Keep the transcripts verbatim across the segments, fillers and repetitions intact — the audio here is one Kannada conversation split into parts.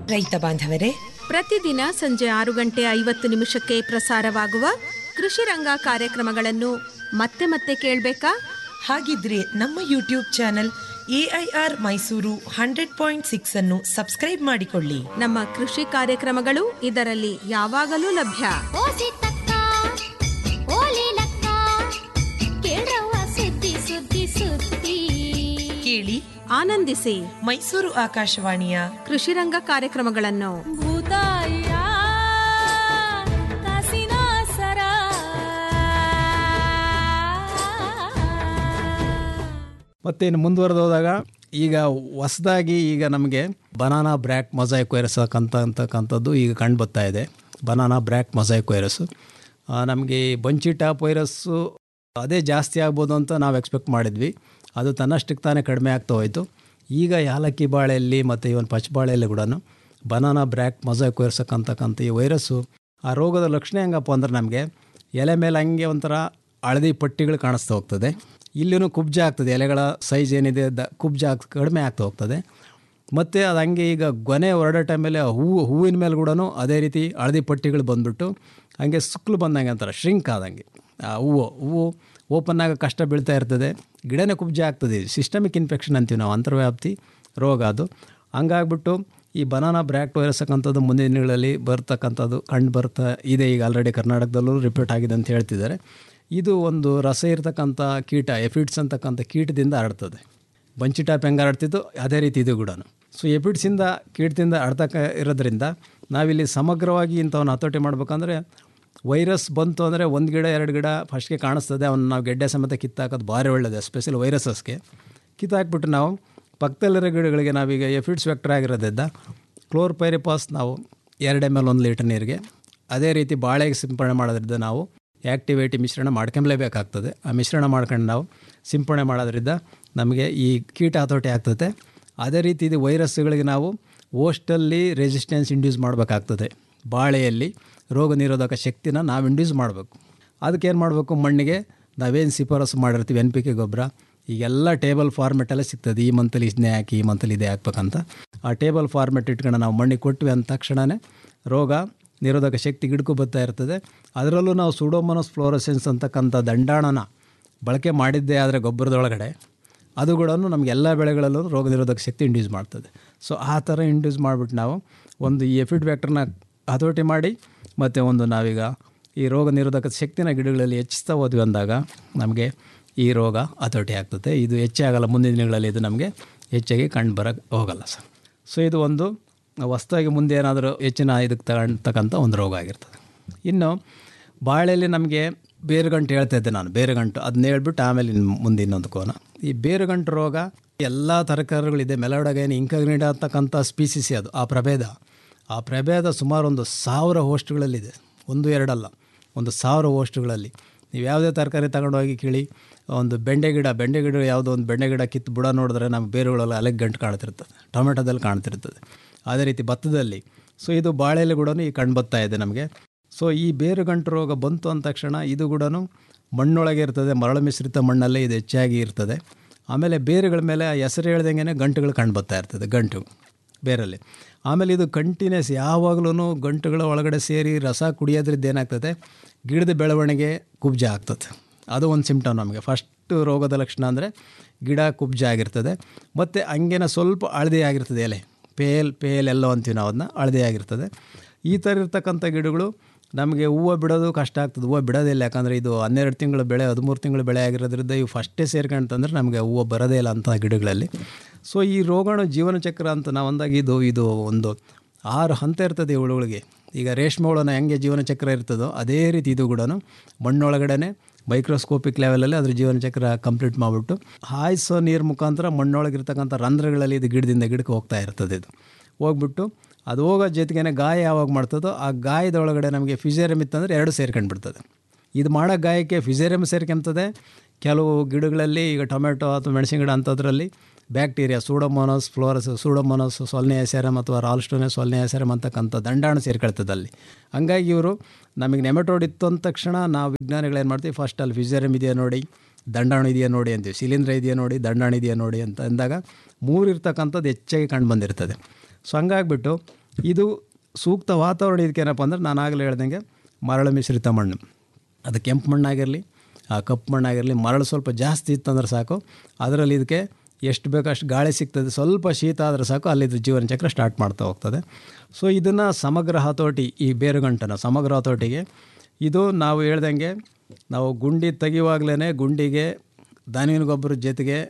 ರೈತ ಬಾಂಧವರೇ, ಪ್ರತಿದಿನ ಸಂಜೆ ಆರು ಗಂಟೆ ಐವತ್ತು ನಿಮಿಷಕ್ಕೆ ಪ್ರಸಾರವಾಗುವ ಕೃಷಿ ರಂಗ ಕಾರ್ಯಕ್ರಮಗಳನ್ನು ಮತ್ತೆ ಮತ್ತೆ ಕೇಳಬೇಕಾ? ಹಾಗಿದ್ರೆ ನಮ್ಮ YouTube channel AIR Mysuru hundred point six ಅನ್ನು ಸಬ್ಸ್ಕ್ರೈಬ್ ಮಾಡಿಕೊಳ್ಳಿ. ನಮ್ಮ ಕೃಷಿ ಕಾರ್ಯಕ್ರಮಗಳು ಇದರಲ್ಲಿ ಯಾವಾಗಲೂ ಲಭ್ಯ. ಕೇಳಿ, ಆನಂದಿಸಿ ಮೈಸೂರು ಆಕಾಶವಾಣಿಯ ಕೃಷಿ ರಂಗ ಕಾರ್ಯಕ್ರಮಗಳನ್ನು. ಮತ್ತೇನು ಮುಂದುವರೆದು ಹೋದಾಗ ಈಗ ಹೊಸದಾಗಿ ಈಗ ನಮಗೆ ಬನಾನಾ ಬ್ರ್ಯಾಕ್ ಮೊಸೈಕ್ ವೈರಸ್ ಅಂತಕ್ಕಂಥದ್ದು ಈಗ ಕಂಡು ಬರ್ತಾ ಇದೆ. ಬನಾನಾ ಬ್ರ್ಯಾಕ್ ಮೊಸೈಕ್ ವೈರಸ್ಸು ನಮಗೆ ಬಂಚಿ ಟಾಪ್ ವೈರಸ್ಸು ಅದೇ ಜಾಸ್ತಿ ಆಗ್ಬೋದು ಅಂತ ನಾವು ಎಕ್ಸ್ಪೆಕ್ಟ್ ಮಾಡಿದ್ವಿ. ಅದು ತನ್ನಷ್ಟಕ್ಕೆ ತಾನೇ ಕಡಿಮೆ ಆಗ್ತಾ ಹೋಯಿತು. ಈಗ ಯಾಲಕ್ಕಿ ಬಾಳೆಯಲ್ಲಿ ಮತ್ತು ಇವನ್ ಪಚ್ಚಬಾಳೆಯಲ್ಲಿ ಕೂಡ ಬನಾನಾ ಬ್ರ್ಯಾಕ್ ಮೊಸೈಕ್ ವೈರಸ್ ಅಂತಕ್ಕಂಥ ಈ ವೈರಸ್ಸು ಆ ರೋಗದ ಲಕ್ಷಣ ಹೆಂಗಪ್ಪ ಅಂದ್ರೆ ನಮಗೆ ಎಲೆ ಮೇಲೆ ಹಂಗೆ ಒಂಥರ ಹಳದಿ ಪಟ್ಟಿಗಳು ಕಾಣಿಸ್ತಾ ಹೋಗ್ತದೆ. ಇಲ್ಲಿನೂ ಕುಬ್ಜ ಆಗ್ತದೆ, ಎಲೆಗಳ ಸೈಜ್ ಏನಿದೆ ದ ಕುಬ್ಜ ಆಗ್ ಕಡಿಮೆ ಆಗ್ತಾ ಹೋಗ್ತದೆ. ಮತ್ತು ಅದು ಹಂಗೆ ಈಗ ಗೊನೆ ಹೊರಡೋ ಟೈಮಲ್ಲಿ ಹೂವು ಹೂವಿನ ಮೇಲೆ ಕೂಡ ಅದೇ ರೀತಿ ಹಳದಿ ಪಟ್ಟಿಗಳು ಬಂದುಬಿಟ್ಟು ಹಂಗೆ ಸುಕ್ಕಲು ಬಂದಂಗೆ ಅಂತಾರೆ, ಶ್ರಿಂಕ್ ಆದಂಗೆ ಆ ಹೂವು ಹೂವು ಓಪನ್ ಆಗ ಕಷ್ಟ ಬೀಳ್ತಾ ಇರ್ತದೆ, ಗಿಡನೇ ಕುಬ್ಜ ಆಗ್ತದೆ. ಸಿಸ್ಟಮಿಕ್ ಇನ್ಫೆಕ್ಷನ್ ಅಂತೀವಿ ನಾವು, ಅಂತರ್ವ್ಯಾಪ್ತಿ ರೋಗ ಅದು. ಹಂಗಾಗ್ಬಿಟ್ಟು ಈ ಬನಾನಾ ಬ್ರ್ಯಾಕ್ ವೈರಸ್ ಅಂತಕ್ಕಂಥದ್ದು ಮುಂದಿನ ದಿನಗಳಲ್ಲಿ ಬರ್ತಕ್ಕಂಥದ್ದು ಕಂಡು ಬರ್ತಾ ಇದೆ. ಈಗ ಆಲ್ರೆಡಿ ಕರ್ನಾಟಕದಲ್ಲೂ ರಿಪೋರ್ಟ್ ಆಗಿದೆ ಅಂತ ಹೇಳ್ತಿದ್ದಾರೆ. ಇದು ಒಂದು ರಸ ಇರ್ತಕ್ಕಂಥ ಕೀಟ, ಎಫಿಡ್ಸ್ ಅಂತಕ್ಕಂಥ ಕೀಟದಿಂದ ಹರಡ್ತದೆ. ಬಂಚಿ ಟಾಪ್ ಹೆಂಗೆ ಹರಡ್ತಿದ್ದು ಅದೇ ರೀತಿ ಇದು ಕೂಡ. ಸೊ ಎಫಿಡ್ಸಿಂದ ಕೀಟದಿಂದ ಹರಡ್ತಕ್ಕ ಇರೋದ್ರಿಂದ ನಾವಿಲ್ಲಿ ಸಮಗ್ರವಾಗಿ ಇಂಥವನ್ನು ಹತೋಟಿ ಮಾಡ್ಬೇಕಂದ್ರೆ ವೈರಸ್ ಬಂತು ಅಂದರೆ ಒಂದು ಗಿಡ ಎರಡು ಗಿಡ ಫಸ್ಟ್ಗೆ ಕಾಣಿಸ್ತದೆ, ಅವನ್ನ ನಾವು ಗೆಡ್ಡೆ ಸಮೇತ ಕಿತ್ತಾಕೋದು ಭಾರಿ ಒಳ್ಳೆಯದು. ಎಸ್ಪೆಷಲಿ ವೈರಸಸ್ಗೆ ಕಿತ್ತಾಕ್ಬಿಟ್ಟು ನಾವು ಪಕ್ಕದಲ್ಲಿರೋ ಗಿಡಗಳಿಗೆ ನಾವೀಗ ಎಫಿಡ್ಸ್ ವೆಕ್ಟರ್ ಆಗಿರೋದ್ರಿಂದ ಕ್ಲೋರ್ಪೈರಿಪಾಸ್ ನಾವು ಎರಡು ಎಮ್ ಎಲ್ ಒಂದು ಲೀಟರ್ ನೀರಿಗೆ, ಅದೇ ರೀತಿ ಬಾಳೆಗೆ ಸಿಂಪಡಣೆ ಮಾಡೋದ್ರಿಂದ ನಾವು ಆ್ಯಕ್ಟಿವೇಟಿ ಮಿಶ್ರಣ ಮಾಡ್ಕೊಂಬಲೇಬೇಕಾಗ್ತದೆ. ಆ ಮಿಶ್ರಣ ಮಾಡ್ಕೊಂಡು ನಾವು ಸಿಂಪಡಣೆ ಮಾಡೋದ್ರಿಂದ ನಮಗೆ ಈ ಕೀಟ ಹತೋಟಿ ಆಗ್ತದೆ. ಅದೇ ರೀತಿ ಇದು ವೈರಸ್ಗಳಿಗೆ ನಾವು ಓಸ್ಟಲ್ಲಿ ರೆಸಿಸ್ಟೆನ್ಸ್ ಇಂಡ್ಯೂಸ್ ಮಾಡಬೇಕಾಗ್ತದೆ. ಬಾಳೆಯಲ್ಲಿ ರೋಗ ನಿರೋಧಕ ಶಕ್ತಿನ ನಾವು ಇಂಡ್ಯೂಸ್ ಮಾಡಬೇಕು. ಅದಕ್ಕೇನು ಮಾಡಬೇಕು, ಮಣ್ಣಿಗೆ ನಾವೇನು ಶಿಫಾರಸು ಮಾಡಿರ್ತೀವಿ ಎನ್ ಪಿ ಕೆ ಗೊಬ್ಬರ ಈಗೆಲ್ಲ ಟೇಬಲ್ ಫಾರ್ಮೆಟಲ್ಲೇ ಸಿಗ್ತದೆ. ಈ ಮಂತಲ್ಲಿ ಇದನ್ನೇ ಹಾಕಿ ಈ ಮಂತಲ್ಲಿ ಇದೇ ಹಾಕ್ಬೇಕಂತ ಆ ಟೇಬಲ್ ಫಾರ್ಮೆಟ್ ಇಟ್ಕೊಂಡು ನಾವು ಮಣ್ಣಿಗೆ ಕೊಟ್ವಿ ಅಂದ ತಕ್ಷಣವೇ ರೋಗ ನಿರೋಧಕ ಶಕ್ತಿ ಗಿಡಕ್ಕೂ ಬರ್ತಾ ಇರ್ತದೆ. ಅದರಲ್ಲೂ ನಾವು ಸೂಡೋಮೋನಾಸ್ ಫ್ಲೋರಸೆನ್ಸ್ ಅಂತಕ್ಕಂಥ ದಂಡಾಣನ ಬಳಕೆ ಮಾಡಿದ್ದೇ ಆದರೆ ಗೊಬ್ಬರದೊಳಗಡೆ ಅದು ಕೂಡ ನಮಗೆ ಎಲ್ಲ ಬೆಳೆಗಳಲ್ಲೂ ರೋಗ ನಿರೋಧಕ ಶಕ್ತಿ ಇಂಡ್ಯೂಸ್ ಮಾಡ್ತದೆ. ಸೊ ಆ ಥರ ಇಂಡ್ಯೂಸ್ ಮಾಡಿಬಿಟ್ಟು ನಾವು ಒಂದು ಈ ಎಫಿಡ್ ವ್ಯಾಕ್ಟರ್ನ ಹತೋಟಿ ಮಾಡಿ ಮತ್ತು ಒಂದು ನಾವೀಗ ಈ ರೋಗ ನಿರೋಧಕ ಶಕ್ತಿನ ಗಿಡಗಳಲ್ಲಿ ಹೆಚ್ಚಿಸ್ತಾ ಹೋದ್ವಿ ಅಂದಾಗ ನಮಗೆ ಈ ರೋಗ ಹತೋಟಿ ಆಗ್ತದೆ. ಇದು ಹೆಚ್ಚೇ ಆಗಲ್ಲ, ಮುಂದಿನ ದಿನಗಳಲ್ಲಿ ಇದು ನಮಗೆ ಹೆಚ್ಚಾಗಿ ಕಂಡು ಬರೋಕ್ಕೆ ಹೋಗಲ್ಲ ಸರ್. ಸೊ ಇದು ಒಂದು ಹೊಸದಾಗಿ ಮುಂದೆ ಏನಾದರೂ ಹೆಚ್ಚಿನ ಇದಕ್ಕೆ ತಗೊಳ್ತಕ್ಕಂಥ ಒಂದು ರೋಗ ಆಗಿರ್ತದೆ. ಇನ್ನು ಬಾಳೆಯಲ್ಲಿ ನಮಗೆ ಬೇರುಗಂಟು ಹೇಳ್ತಾ ಇದ್ದೆ ನಾನು, ಬೇರುಗಂಟು ಅದನ್ನ ಹೇಳ್ಬಿಟ್ಟು ಆಮೇಲೆ ಇನ್ನು ಮುಂದೆ ಇನ್ನೊಂದು ಕೋನ. ಈ ಬೇರುಗಂಟು ರೋಗ ಎಲ್ಲ ತರಕಾರಿಗಳಿದೆ, ಮೆಲೋಡಗೈನ್ ಇಂಕಗ್ನಿಡ ಅಂತಕ್ಕಂಥ ಸ್ಪೀಸಿಸಿ ಅದು ಆ ಪ್ರಭೇದ. ಆ ಪ್ರಭೇದ ಸುಮಾರು ಒಂದು ಸಾವಿರ ಹೋಸ್ಟ್ಗಳಲ್ಲಿದೆ, ಒಂದು ಎರಡಲ್ಲ, ಒಂದು ಸಾವಿರ ಹೋಸ್ಟ್ಗಳಲ್ಲಿ. ನೀವು ಯಾವುದೇ ತರಕಾರಿ ತಗೊಂಡೋಗಿ ಕೇಳಿ, ಒಂದು ಬೆಂಡೆ ಗಿಡ ಬೆಂಡೆ ಗಿಡ ಯಾವುದೋ ಒಂದು ಬೆಂಡೆ ಗಿಡ ಕಿತ್ತು ಬುಡ ನೋಡಿದ್ರೆ ನಮಗೆ ಬೇರುಗಳೆಲ್ಲ ಅಲೆಗೆ ಗಂಟು ಕಾಣ್ತಿರ್ತದೆ, ಟೊಮೆಟೊದಲ್ಲಿ ಕಾಣ್ತಿರ್ತದೆ, ಅದೇ ರೀತಿ ಭತ್ತದಲ್ಲಿ. ಸೊ ಇದು ಬಾಳೆಯಲ್ಲಿ ಕೂಡ ಈ ಕಂಡು ಬರ್ತಾ ಇದೆ ನಮಗೆ. ಸೊ ಈ ಬೇರುಗಂಟು ರೋಗ ಬಂತು ಅಂದ ತಕ್ಷಣ ಇದು ಕೂಡ ಮಣ್ಣೊಳಗೆ ಇರ್ತದೆ, ಮರಳು ಮಿಶ್ರಿತ ಮಣ್ಣಲ್ಲೇ ಇದು ಹೆಚ್ಚಾಗಿ ಇರ್ತದೆ. ಆಮೇಲೆ ಬೇರುಗಳ ಮೇಲೆ ಹೆಸರು ಹೇಳ್ದಂಗೆ ಗಂಟುಗಳು ಕಂಡು ಬರ್ತಾ ಇರ್ತದೆ, ಗಂಟು ಬೇರಲ್ಲಿ. ಆಮೇಲೆ ಇದು ಕಂಟಿನ್ಯೂಸ್ ಯಾವಾಗಲೂ ಗಂಟುಗಳ ಒಳಗಡೆ ಸೇರಿ ರಸ ಕುಡಿಯೋದ್ರಿಂದ ಏನಾಗ್ತದೆ, ಗಿಡದ ಬೆಳವಣಿಗೆ ಕುಬ್ಜ ಆಗ್ತದೆ. ಅದು ಒಂದು ಸಿಂಪ್ಟಮ್ ನಮಗೆ. ಫಸ್ಟು ರೋಗದ ಲಕ್ಷಣ ಅಂದರೆ ಗಿಡ ಕುಬ್ಜ ಆಗಿರ್ತದೆ, ಮತ್ತು ಹಂಗೇನ ಸ್ವಲ್ಪ ಹಳದಿ ಆಗಿರ್ತದೆ ಎಲೆ, ಪೇಲ್ ಪೇಲ್ ಎಲ್ಲೋ ಅಂತೀವಿ ನಾವು, ಅದನ್ನ ಹಳದಿ ಆಗಿರ್ತದೆ. ಈ ಥರ ಇರ್ತಕ್ಕಂಥ ಗಿಡಗಳು ನಮಗೆ ಹೂವು ಬಿಡೋದು ಕಷ್ಟ ಆಗ್ತದೆ. ಹೂವು ಬಿಡೋದಿಲ್ಲ, ಯಾಕಂದರೆ ಇದು ಹನ್ನೆರಡು ತಿಂಗಳು ಬೆಳೆ ಹದಿಮೂರು ತಿಂಗಳು ಬೆಳೆ ಆಗಿರೋದ್ರಿಂದ ಇವು ಫಸ್ಟೇ ಸೇರ್ಕೊಂತಂದ್ರೆ ನಮಗೆ ಹೂವು ಬರೋದೇ ಇಲ್ಲ ಅಂಥ ಗಿಡಗಳಲ್ಲಿ. ಸೊ ಈ ರೋಗಾಣು ಜೀವನ ಚಕ್ರ ಅಂತ ನಾವು ಅಂದಾಗ ಇದು ಇದು ಒಂದು ಆರು ಹಂತ ಇರ್ತದೆ ಇವುಗಳಿಗೆ. ಈಗ ರೇಷ್ಮೆ ಹುಳನ ಹೆಂಗೆ ಜೀವನ ಚಕ್ರ ಇರ್ತದೋ ಅದೇ ರೀತಿ ಇದು ಕೂಡ ಮಣ್ಣೊಳಗಡೆ ಮೈಕ್ರೋಸ್ಕೋಪಿಕ್ ಲೆವೆಲಲ್ಲಿ ಅದ್ರ ಜೀವನ ಚಕ್ರ ಕಂಪ್ಲೀಟ್ ಮಾಡಿಬಿಟ್ಟು ಹಾಯಿಸೋ ನೀರು ಮುಖಾಂತರ ಮಣ್ಣೊಳಗಿರ್ತಕ್ಕಂಥ ರಂಧ್ರಗಳಲ್ಲಿ ಇದು ಗಿಡದಿಂದ ಗಿಡಕ್ಕೆ ಹೋಗ್ತಾ ಇರ್ತದೆ. ಇದು ಹೋಗ್ಬಿಟ್ಟು ಅದು ಹೋಗೋ ಜೊತೆಗೇ ಗಾಯ ಯಾವಾಗ ಮಾಡ್ತದೋ ಆ ಗಾಯದ ಒಳಗಡೆ ನಮಗೆ ಫಿಸೇರಿಯಮ್ ಇತ್ತಂದರೆ ಎರಡು ಸೇರ್ಕೊಂಡು ಬಿಡ್ತದೆ. ಇದು ಮಾಡೋ ಗಾಯಕ್ಕೆ ಫಿಸೇರಿಯಮ್ ಸೇರ್ಕೊಂತದೆ. ಕೆಲವು ಗಿಡಗಳಲ್ಲಿ ಈಗ ಟೊಮೆಟೊ ಅಥವಾ ಮೆಣಸಿನ ಗಿಡ ಅಂಥದ್ರಲ್ಲಿ ಬ್ಯಾಕ್ಟೀರಿಯಾ ಸೂಡೋಮೋನಾಸ್ ಫ್ಲೋರಸ್ ಸೂಡೋಮೋನಾಸ್ ಸೊಲ್ನೆಯಾಸೆರಮ್ ಅಥವಾ ರಾಲ್ಸ್ಟೋನೆ ಸೊಲ್ನೆಯಾಸೆರಮ್ ಅಂತಕ್ಕಂಥ ದಂಡಾಣು ಸೇರ್ಕೊಳ್ತದೆ ಅಲ್ಲಿ. ಹಂಗಾಗಿ ಇವರು ನಮಗೆ ನೆಮೆಟೋಡ್ ಇತ್ತು ಅಂದ ತಕ್ಷಣ ನಾವು ವಿಜ್ಞಾನಿಗಳೇನು ಮಾಡ್ತೀವಿ, ಫಸ್ಟ್ ಅಲ್ಲಿ ಫಿಸೇರಿಯಮ್ ಇದೆಯಾ ನೋಡಿ, ದಂಡಾಣು ಇದೆಯಾ ನೋಡಿ ಅಂತೀವಿ, ಶಿಲೀಂಧ್ರ ಇದೆಯಾ ನೋಡಿ, ದಂಡಾಣು ಇದೆಯಾ ನೋಡಿ ಅಂತ ಅಂದಾಗ ಮೂರು ಇರ್ತಕ್ಕಂಥದ್ದು ಹೆಚ್ಚಾಗಿ ಕಂಡು ಬಂದಿರ್ತದೆ. ಸೊ ಹಂಗಾಗ್ಬಿಟ್ಟು ಇದು ಸೂಕ್ತ ವಾತಾವರಣ ಇದಕ್ಕೇನಪ್ಪ ಅಂದ್ರೆ ನಾನು ಆಗಲೇ ಹೇಳ್ದಂಗೆ ಮರಳು ಮಿಶ್ರಿತ ಮಣ್ಣು, ಅದು ಕೆಂಪು ಮಣ್ಣಾಗಿರಲಿ ಆ ಕಪ್ಪು ಮಣ್ಣಾಗಿರಲಿ, ಮರಳು ಸ್ವಲ್ಪ ಜಾಸ್ತಿ ಇತ್ತಂದ್ರೆ ಸಾಕು, ಅದರಲ್ಲಿ ಇದಕ್ಕೆ ಎಷ್ಟು ಬೇಕೋ ಅಷ್ಟು ಗಾಳಿ ಸಿಗ್ತದೆ, ಸ್ವಲ್ಪ ಶೀತ ಆದರೆ ಸಾಕು ಅಲ್ಲಿದ್ದು ಜೀವನ ಚಕ್ರ ಸ್ಟಾರ್ಟ್ ಮಾಡ್ತಾ ಹೋಗ್ತದೆ. ಸೊ ಇದನ್ನು ಸಮಗ್ರ ಹತೋಟಿ, ಈ ಬೇರುಗಂಟನ ಸಮಗ್ರ ಹತೋಟಿಗೆ ಇದು ನಾವು ಹೇಳ್ದಂಗೆ ನಾವು ಗುಂಡಿ ತೆಗೆಯುವಾಗಲೇ ಗುಂಡಿಗೆ ದನಿವಿನ ಗೊಬ್ಬರದ ಜೊತೆಗೆ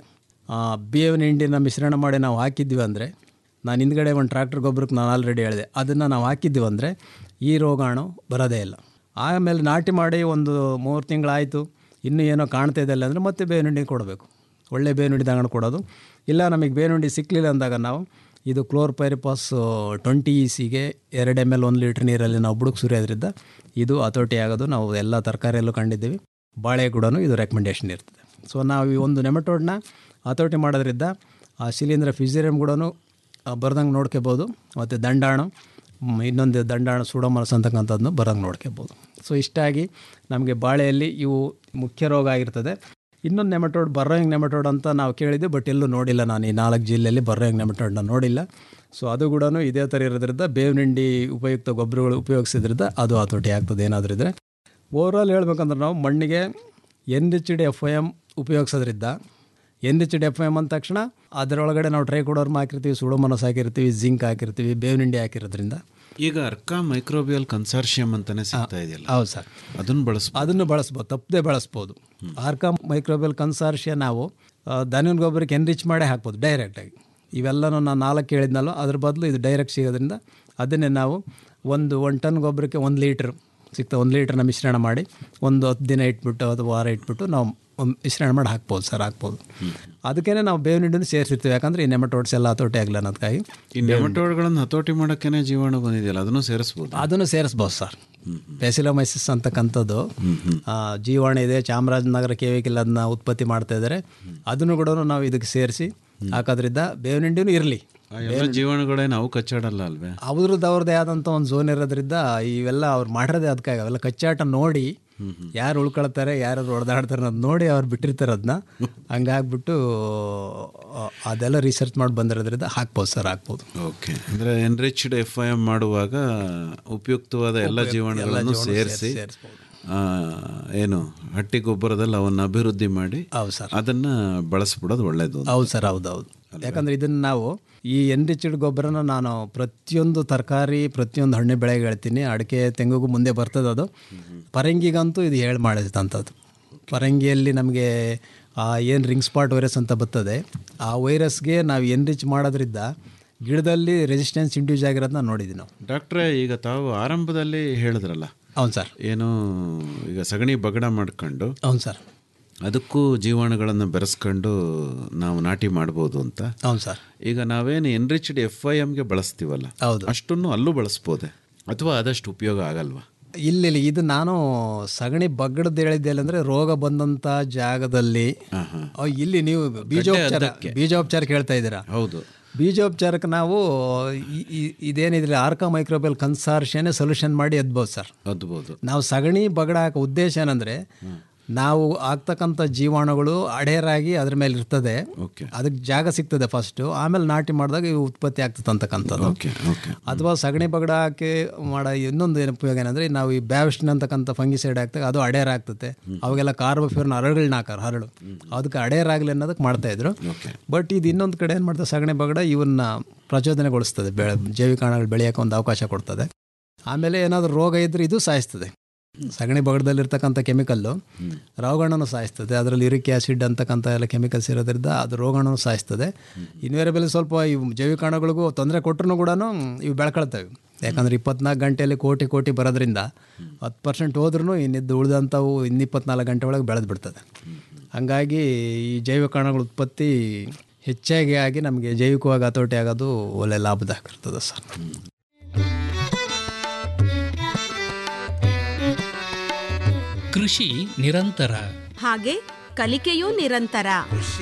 ಬೇವಿನ ಹಿಂಡಿನ ಮಿಶ್ರಣ ಮಾಡಿ ನಾವು ಹಾಕಿದ್ವಿ ಅಂದರೆ, ನಾನು ಹಿಂದ್ಗಡೆ ಒಂದು ಟ್ರ್ಯಾಕ್ಟರ್ ಗೊಬ್ಬರಕ್ಕೆ ನಾನು ಆಲ್ರೆಡಿ ಹೇಳಿದೆ, ಅದನ್ನು ನಾವು ಹಾಕಿದ್ದೀವಿ ಅಂದರೆ ಈ ರೋಗಾಣು ಬರೋದೇ ಇಲ್ಲ. ಆಮೇಲೆ ನಾಟಿ ಮಾಡಿ ಒಂದು ಮೂರು ತಿಂಗಳಾಯಿತು, ಇನ್ನೂ ಏನೋ ಕಾಣ್ತಾ ಇದೆ ಅಂದರೆ ಮತ್ತೆ ಬೇವಿನ ಹಿಂಡಿ ಕೊಡಬೇಕು, ಒಳ್ಳೆ ಬೇವಿನ ಹಿಂಡಿ ತಗೊಂಡು ಕೊಡೋದು. ಇಲ್ಲ ನಮಗೆ ಬೇವಿನ ಹಿಂಡಿ ಸಿಕ್ಕಲಿಲ್ಲ ಅಂದಾಗ ನಾವು ಇದು ಕ್ಲೋರ್ಪೈರಿಪಾಸ್ ಟ್ವೆಂಟಿ ಇ ಸಿಗೆ ಎರಡು ಎಮ್ ಎಲ್ ಒಂದು ಲೀಟ್ರ್ ನೀರಲ್ಲಿ ನಾವು ಬುಡಕ್ಕೆ ಸುರಿಯೋದ್ರಿಂದ ಇದು ಹತೋಟಿ ಆಗೋದು ನಾವು ಎಲ್ಲ ತರಕಾರಿಯಲ್ಲೂ ಕಂಡಿದ್ದೀವಿ. ಬಾಳೆ ಕೂಡ ಇದು ರೆಕಮೆಂಡೇಷನ್ ಇರ್ತದೆ. ಸೊ ನಾವು ಈ ಒಂದು ನೆಮಟೋಡ್ನ ಹತೋಟಿ ಮಾಡೋದ್ರಿಂದ ಆ ಶಿಲೀಂಧ್ರ ಫಿಸೇರಿಯಂ ಕೂಡ ಬರ್ದಂಗೆ ನೋಡ್ಕೋಬೋದು, ಮತ್ತು ದಂಡಾಣು, ಇನ್ನೊಂದು ದಂಡಾಣು ಸೂಡೋಮೋನಾಸ್ ಅಂತಕ್ಕಂಥದ್ದನ್ನು ಬರೋಂಗೆ ನೋಡ್ಕೋಬೋದು. ಸೊ ಇಷ್ಟಾಗಿ ನಮಗೆ ಬಾಳೆಯಲ್ಲಿ ಇವು ಮುಖ್ಯ ರೋಗ ಆಗಿರ್ತದೆ. ಇನ್ನೊಂದು ನೆಮಟೋಡ್ ಬರ್ರೋಯಿಂಗ್ ನೆಮಟೋಡ್ ಅಂತ ನಾವು ಕೇಳಿದ್ವಿ, ಬಟ್ ಎಲ್ಲೂ ನೋಡಿಲ್ಲ. ನಾನು ಈ ನಾಲ್ಕು ಜಿಲ್ಲೆಯಲ್ಲಿ ಬರ್ರೋಯಿಂಗ್ ನೆಮಟೋಡ್ನ ನೋಡಿಲ್ಲ. ಸೊ ಅದು ಕೂಡ ಇದೇ ಥರ ಇರೋದ್ರಿಂದ ಬೇವಿನ ಹಿಂಡಿ ಉಪಯುಕ್ತ ಗೊಬ್ಬರಗಳು ಉಪಯೋಗಿಸಿದ್ರಿಂದ ಅದು ಹತೋಟಿ ಆಗ್ತದೆ ಏನಾದರೂ ಇದ್ದರೆ. ಓವರಾಲ್ ಹೇಳ್ಬೇಕಂದ್ರೆ ನಾವು ಮಣ್ಣಿಗೆ N rich D F I M ಉಪಯೋಗಿಸೋದ್ರಿಂದ, N rich D F I M ಅಂದ ತಕ್ಷಣ ಅದರೊಳಗಡೆ ನಾವು ಟ್ರೈಕೋಡರ್ಮ ಹಾಕಿರ್ತೀವಿ, ಸೂಡೋಮೋನಾಸ್ ಹಾಕಿರ್ತೀವಿ, ಜಿಂಕ್ ಹಾಕಿರ್ತೀವಿ, ಬೇವಿನ ಹಿಂಡಿ ಹಾಕಿರೋದ್ರಿಂದ. ಈಗ ಅರ್ಕಾ ಮೈಕ್ರೋಬಿಯಲ್ ಕನ್ಸಾರ್ಷಿಯಂ ಅಂತಾನೆ ಸಿಗ್ತಾ ಇದೆಯಲ್ಲ, ಹೌದು ಸರ್, ಅದನ್ನು ಬಳಸ್ ಅದನ್ನು ಬಳಸ್ಬೋದು, ತಪ್ಪದೆ ಬಳಸ್ಬೋದು. ಆರ್ಕಾ ಮೈಕ್ರೋಬಿಯಲ್ ಕನ್ಸಾರ್ಷಿಯ ನಾವು ದನಿವಿನ ಗೊಬ್ಬರಕ್ಕೆ ಎನ್ರಿಚ್ ಮಾಡೇ ಹಾಕ್ಬೋದು ಡೈರೆಕ್ಟಾಗಿ. ಇವೆಲ್ಲನೂ ನಾನು ನಾಲ್ಕು ಹೇಳಿದ್ನಲ್ಲ, ಅದ್ರ ಬದಲು ಇದು ಡೈರೆಕ್ಟ್ ಸಿಗೋದ್ರಿಂದ ಅದನ್ನೇ ನಾವು ಒಂದು ಒಂದು ಟನ್ ಗೊಬ್ಬರಕ್ಕೆ ಒಂದು ಲೀಟ್ರ್ ಸಿಗ್ತಾ ಒಂದು ಲೀಟ್ರನ್ನ ಮಿಶ್ರಣ ಮಾಡಿ ಒಂದು ಹತ್ತು ದಿನ ಇಟ್ಬಿಟ್ಟು ಅಥವಾ ವಾರ ಇಟ್ಬಿಟ್ಟು ನಾವು ಮಿಶ್ರಣ ಮಾಡಿ ಹಾಕ್ಬೋದು ಸರ್, ಹಾಕ್ಬೋದು. ಅದಕ್ಕೇ ನಾವು ಬೇವಿನ ಹಿಂಡಿನ ಸೇರಿಸಿರ್ತೀವಿ, ಯಾಕಂದರೆ ಈ ನೆಮಟೋಡ್ಸ್ ಎಲ್ಲ ಹತೋಟಿ ಆಗಲ್ಲ ಅನ್ನೋದಕ್ಕಾಗಿ. ಈ ನೆಮಟೋಡ್ಗಳನ್ನು ಹತೋಟಿ ಮಾಡೋಕ್ಕೇ ಜೀವಾಣು ಬಂದಿದೆಯಲ್ಲ, ಅದನ್ನು ಸೇರಿಸ್ಬೋದು ಅದನ್ನು ಸೇರಿಸ್ಬೋದು ಸರ್. ಬ್ಯಾಸಿಲೋಮೈಸಿಸ್ ಅಂತಕ್ಕಂಥದ್ದು ಜೀವಾಣು ಇದೆ, ಚಾಮರಾಜನಗರ ಕೆ ವಿ ಕಿಲ್ ಅದನ್ನ ಉತ್ಪತ್ತಿ ಮಾಡ್ತಾ ಇದ್ದಾರೆ. ಅದನ್ನು ಕೂಡ ನಾವು ಇದಕ್ಕೆ ಸೇರಿಸಿ ಹಾಕೋದ್ರಿಂದ ಬೇವಿನ ಹಿಂಡಿನೂ ಇರಲಿ. ಜೀವಾಣುಗಳೇನು ಅವು ಕಚ್ಚಾಡಲ್ಲ ಅಲ್ವೇ? ಅವ್ರದ್ದು ಅವ್ರದ್ದೇ ಆದಂಥ ಒಂದು ಝೋನ್ ಇರೋದ್ರಿಂದ ಇವೆಲ್ಲ ಅವ್ರು ಮಾಡಿರೋದೇ ಅದಕ್ಕಾಗಿ. ಅವೆಲ್ಲ ಕಚ್ಚಾಟ ನೋಡಿ ಯಾರು ಉಳ್ಕೊಳ್ತಾರೆ, ಯಾರು ಹೊಡೆದಾಡ್ತಾರೆ ಅನ್ನೋದು ನೋಡಿ ಅವ್ರು ಬಿಟ್ಟಿರ್ತಾರೆ ಅದನ್ನ. ಹಂಗಾಗ್ಬಿಟ್ಟು ಅದೆಲ್ಲ ರಿಸರ್ಚ್ ಮಾಡಿ ಬಂದಿರೋದ್ರಿಂದ ಹಾಕ್ಬೋದು ಸರ್, ಹಾಕ್ಬೋದು. ಓಕೆ, ಅಂದರೆ ಎನ್ರಿಚ್ಡ್ ಎಫ್ ಐ ಎಮ್ ಮಾಡುವಾಗ ಉಪಯುಕ್ತವಾದ ಎಲ್ಲ ಜೀವಾಣುಗಳನ್ನು ಸೇರಿಸಿ ಏನು ಹಟ್ಟಿ ಗೊಬ್ಬರದಲ್ಲಿ ಅವನ್ನ ಅಭಿವೃದ್ಧಿ ಮಾಡಿ ಅದನ್ನು ಬಳಸ್ಬಿಡೋದು ಒಳ್ಳೆಯದು. ಹೌದು ಸರ್, ಹೌದು ಹೌದು. ಯಾಕಂದರೆ ಇದನ್ನು ನಾವು ಈ ಎನ್ರಿಚ್ಡ್ ಗೊಬ್ಬರನ ನಾನು ಪ್ರತಿಯೊಂದು ತರಕಾರಿ, ಪ್ರತಿಯೊಂದು ಹಣ್ಣು ಬೆಳೆಗೆ ಹೇಳ್ತೀನಿ. ಅಡಿಕೆ, ತೆಂಗಿಗೂ ಮುಂದೆ ಬರ್ತದೆ ಅದು. ಪರಂಗಿಗಂತೂ ಇದು ಹೇಳಿ ಮಾಡಿದಂಥದ್ದು. ಪರಂಗಿಯಲ್ಲಿ ನಮಗೆ ಏನು ರಿಂಗ್ ಸ್ಪಾಟ್ ವೈರಸ್ ಅಂತ ಬರ್ತದೆ, ಆ ವೈರಸ್ಗೆ ನಾವು ಎನ್ರಿಚ್ ಮಾಡೋದ್ರಿಂದ ಗಿಡದಲ್ಲಿ ರೆಸಿಸ್ಟೆನ್ಸ್ ಇಂಡ್ಯೂಸ್ ಆಗಿರೋದನ್ನ ನೋಡಿದ್ದೀವಿ ನಾವು. ಡಾಕ್ಟ್ರೇ, ಈಗ ತಾವು ಆರಂಭದಲ್ಲಿ ಹೇಳಿದ್ರಲ್ಲ, అవును సార్, ಏನು ಈಗ ಸಗಣಿ ಬಗಡ ಮಾಡ್ಕೊಂಡು అవును ಸರ್ ಅದಕ್ಕೂ ಜೀವಾಣುಗಳನ್ನು ಬೆರೆಸ್ಕೊಂಡು ನಾವು ನಾಟಿ ಮಾಡ್ಬೋದು ಅಂತ. అవును ಸರ್. ಈಗ ನಾವೇನು ಎನ್ರಿಚ್ಡ್ ಎಫ್ ಐ ಎಮ್ಗೆ ಬಳಸ್ತೀವಲ್ಲ, ಹೌದು, ಅಷ್ಟನ್ನು ಅಲ್ಲೂ ಬಳಸ್ಬೋದೆ ಅಥವಾ ಅದಷ್ಟು ಉಪಯೋಗ ಆಗಲ್ವಾ? ಇಲ್ಲ, ಇದು ನಾನು ಸಗಣಿ ಬಗ್ಗಡದ್ದು ಹೇಳಿದ್ದೆ ಅಂದರೆ ರೋಗ ಬಂದಂಥ ಜಾಗದಲ್ಲಿ. ಇಲ್ಲಿ ನೀವು ಬೀಜೋಪಚಾರ ಬೀಜೋಪಚಾರಕ್ಕೆ ಹೇಳ್ತಾ ಇದ್ದೀರಾ? ಹೌದು, ಬೀಜೋಪಚಾರಕ್ಕೆ ನಾವು ಇದೇನಿದ್ರೆ ಆರ್ಕಾ ಮೈಕ್ರೋಬಿಯಲ್ ಕನ್ಸಾರ್ಷಿಯನೇ ಸೊಲ್ಯೂಷನ್ ಮಾಡಿ ಎದ್ಬೋದು ಸರ್. ಅದ್ಬೋದು. ನಾವು ಸಗಣಿ ಬಗಡ ಹಾಕೋ ಉದ್ದೇಶ ಏನಂದರೆ, ನಾವು ಆಗ್ತಕ್ಕಂಥ ಜೀವಾಣುಗಳು ಅಡೇರಾಗಿ ಅದ್ರ ಮೇಲೆ ಇರ್ತದೆ, ಅದಕ್ಕೆ ಜಾಗ ಸಿಗ್ತದೆ ಫಸ್ಟು, ಆಮೇಲೆ ನಾಟಿ ಮಾಡಿದಾಗ ಇವು ಉತ್ಪತ್ತಿ ಆಗ್ತದೆ ಅಂತಕ್ಕಂಥದ್ದು. ಅಥವಾ ಸಗಣಿ ಬಗಡ ಹಾಕಿ ಮಾಡೋ ಇನ್ನೊಂದು ಏನು ಉಪಯೋಗ ಏನಂದರೆ, ನಾವು ಈ ಬ್ಯಾವಿಸ್ಟಿನ್ ಅಂತಕ್ಕಂಥ ಫಂಗಿಸೈಡ್ ಹಾಕ್ತದೆ, ಅದು ಅಡೇರ್ ಆಗ್ತದೆ. ಅವಾಗೆಲ್ಲ ಕಾರ್ಬೋಫ್ಯೂರಿನ್ ಹರಳುಗಳನ್ನ ಹಾಕಾರ ಹರಳು, ಅದಕ್ಕೆ ಅಡೇರಾಗಲಿ ಅನ್ನೋದಕ್ಕೆ ಮಾಡ್ತಾಯಿದ್ರು. ಬಟ್ ಇದು ಇನ್ನೊಂದು ಕಡೆ ಏನು ಮಾಡ್ತದೆ, ಸಗಣಿ ಬಗಡ ಇವನ್ನ ಪ್ರಚೋದನೆಗೊಳಿಸ್ತದೆ, ಬೆಳೆ ಜೈವಿಕಾಣುಗಳು ಬೆಳೆಯೋಕೆ ಒಂದು ಅವಕಾಶ ಕೊಡ್ತದೆ. ಆಮೇಲೆ ಏನಾದರೂ ರೋಗ ಇದ್ದರೆ ಇದು ಸಾಯಿಸ್ತದೆ. ಸಗಣಿ ಬಗಡದಲ್ಲಿರ್ತಕ್ಕಂಥ ಕೆಮಿಕಲ್ಲು ರೋಗಾಣುನು ಸಾಯಿಸ್ತದೆ. ಅದರಲ್ಲಿ ಯೂರಿಕ್ ಆ್ಯಸಿಡ್ ಅಂತಕ್ಕಂಥ ಎಲ್ಲ ಕೆಮಿಕಲ್ಸ್ ಇರೋದ್ರಿಂದ ಅದು ರೋಗಾಣುನು ಸಾಯಿಸ್ತದೆ. ಇನ್ವೇರಿಯಬಲ್ ಸ್ವಲ್ಪ ಇವು ಜೈವಿಕಾಣುಗಳಿಗೂ ತೊಂದರೆ ಕೊಟ್ಟರು ಕೂಡ ಇವು ಬೆಳ್ಕೊಳ್ತವೆ. ಯಾಕಂದರೆ ಇಪ್ಪತ್ನಾಲ್ಕು ಗಂಟೆಯಲ್ಲಿ ಕೋಟಿ ಕೋಟಿ ಬರೋದ್ರಿಂದ ಹತ್ತು ಪರ್ಸೆಂಟ್ ಹೋದ್ರೂ ಇನ್ನಿದ್ದು ಉಳಿದಂಥವು ಇನ್ನು ಇಪ್ಪತ್ನಾಲ್ಕು ಗಂಟೆ ಒಳಗೆ ಬೆಳೆದು ಬಿಡ್ತದೆ. ಹಾಗಾಗಿ ಈ ಜೈವಿಕಾಣುಗಳ ಉತ್ಪತ್ತಿ ಹೆಚ್ಚಾಗಿ ಆಗಿ ನಮಗೆ ಜೈವಿಕವಾಗಿ ಹತೋಟಿ ಆಗೋದು ಒಳ್ಳೆ ಲಾಭದಾಯಕ ಇರ್ತದೆ ಸರ್. ಕೃಷಿ ನಿರಂತರ, ಹಾಗೆ ಕಲಿಕೆಯೂ ನಿರಂತರ.